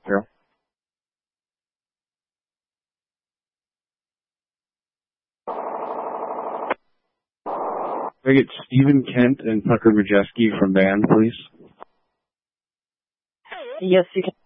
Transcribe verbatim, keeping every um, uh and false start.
Carol? Can I get Stephen Kent and Tucker Majeski from band, please? Yes, you can.